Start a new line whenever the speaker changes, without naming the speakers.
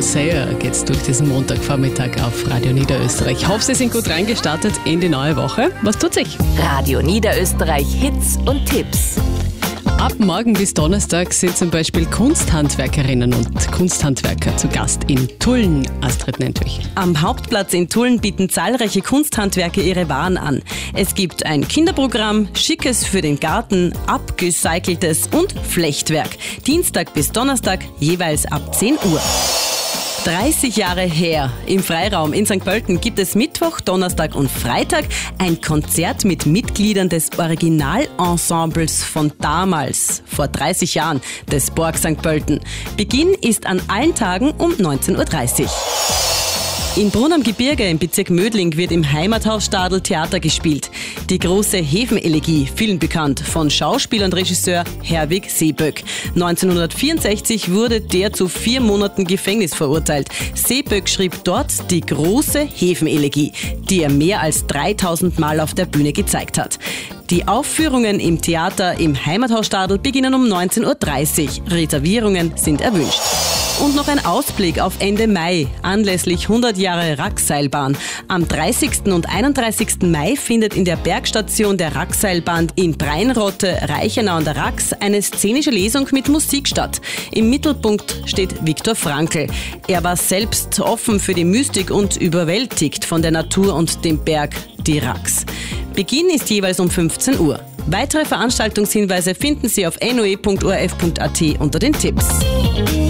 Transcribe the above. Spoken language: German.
Hosea geht's durch diesen Montagvormittag auf Radio Niederösterreich. Ich hoffe, Sie sind gut reingestartet in die neue Woche. Was tut sich?
Radio Niederösterreich Hits und Tipps.
Ab morgen bis Donnerstag sind zum Beispiel Kunsthandwerkerinnen und Kunsthandwerker zu Gast in Tulln. Astrid Nentwich.
Am Hauptplatz in Tulln bieten zahlreiche Kunsthandwerker ihre Waren an. Es gibt ein Kinderprogramm, Schickes für den Garten, Abgecyceltes und Flechtwerk. Dienstag bis Donnerstag jeweils ab 10 Uhr. 30 Jahre her. Im Freiraum in St. Pölten gibt es Mittwoch, Donnerstag und Freitag ein Konzert mit Mitgliedern des Originalensembles von damals, vor 30 Jahren, des Borg St. Pölten. Beginn ist an allen Tagen um 19.30 Uhr. In Brunn am Gebirge im Bezirk Mödling wird im Heimathaus Stadl Theater gespielt. Die große Häfenelegie, filmbekannt von Schauspieler und Regisseur Herwig Seeböck. 1964 wurde der zu 4 Monaten Gefängnis verurteilt. Seeböck schrieb dort die große Häfenelegie, die er mehr als 3000 Mal auf der Bühne gezeigt hat. Die Aufführungen im Theater im Heimathaus Stadl beginnen um 19.30 Uhr. Reservierungen sind erwünscht. Und noch ein Ausblick auf Ende Mai, anlässlich 100 Jahre Rackseilbahn. Am 30. und 31. Mai findet in der Bergstation der Rackseilbahn in Breinrotte, Reichenau an der Rax eine szenische Lesung mit Musik statt. Im Mittelpunkt steht Viktor Frankl. Er war selbst offen für die Mystik und überwältigt von der Natur und dem Berg, die Rax. Beginn ist jeweils um 15 Uhr. Weitere Veranstaltungshinweise finden Sie auf noe.orf.at unter den Tipps.